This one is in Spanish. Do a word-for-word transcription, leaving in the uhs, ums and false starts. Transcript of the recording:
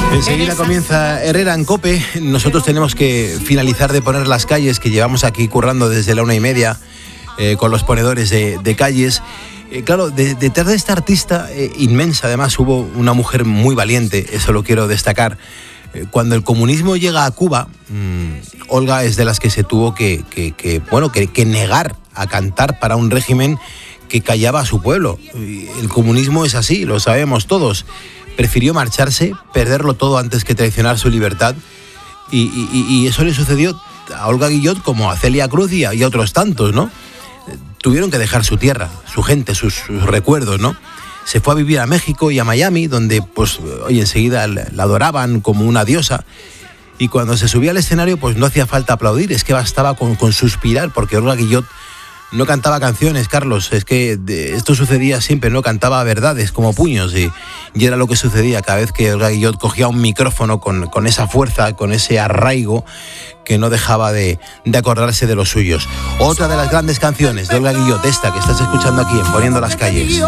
Enseguida comienza Herrera en COPE. Nosotros tenemos que finalizar de poner las calles, que llevamos aquí currando desde la una y media eh, con los ponedores de, de calles. Eh, claro, de, detrás de esta artista eh, inmensa, además, hubo una mujer muy valiente, eso lo quiero destacar. Eh, cuando el comunismo llega a Cuba, mmm, Olga es de las que se tuvo que, que, que, bueno, que, que negar a cantar para un régimen que callaba a su pueblo. El comunismo es así, lo sabemos todos. Prefirió marcharse, perderlo todo antes que traicionar su libertad. Y, y, y eso le sucedió a Olga Guillot como a Celia Cruz y a, y a otros tantos, ¿no? Tuvieron que dejar su tierra, su gente, sus, sus recuerdos, ¿no? Se fue a vivir a México y a Miami, donde, pues, oye, enseguida la adoraban como una diosa. Y cuando se subía al escenario, pues no hacía falta aplaudir, es que bastaba con, con suspirar, porque Olga Guillot no cantaba canciones, Carlos, es que de, esto sucedía siempre, no cantaba verdades como puños y, y era lo que sucedía cada vez que Olga Guillot cogía un micrófono con, con esa fuerza, con ese arraigo que no dejaba de, de acordarse de los suyos. Otra de las grandes canciones de Olga Guillot, esta que estás escuchando aquí en Poniendo las Calles.